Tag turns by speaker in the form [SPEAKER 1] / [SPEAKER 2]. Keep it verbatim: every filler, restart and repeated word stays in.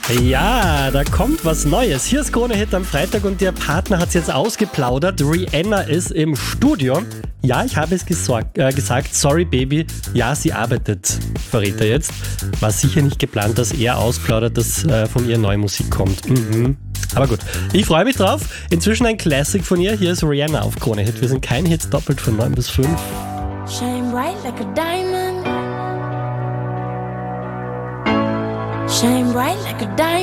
[SPEAKER 1] Ja, da kommt was Neues. Hier ist Krone Hit am Freitag und der Partner hat es jetzt ausgeplaudert. Rihanna ist im Studio. Ja, ich habe es gesorgt, äh, gesagt. Sorry, Baby. Ja, sie arbeitet, verrät er jetzt. War sicher nicht geplant, dass er ausplaudert, dass äh, von ihr neue Musik kommt. Mhm. Aber gut, ich freue mich drauf. Inzwischen ein Classic von ihr. Hier ist Rihanna auf Krone Hit. Wir sind kein Hits doppelt von neun bis fünf.
[SPEAKER 2] Shine bright like a diamond. Shine bright like a diamond.